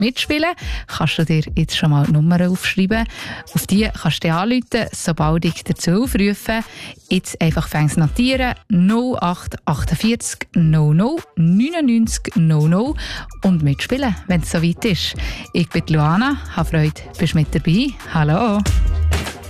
mitspielen, kannst du dir jetzt schon mal die Nummer aufschreiben. Auf die kannst du anrufen, sobald ich dazu aufrufe. Jetzt einfach fängst notieren 0848 00 99 00 und mitspielen, wenn es soweit ist. Ich bin Luana, habe Freude, bist mit dabei. Hallo!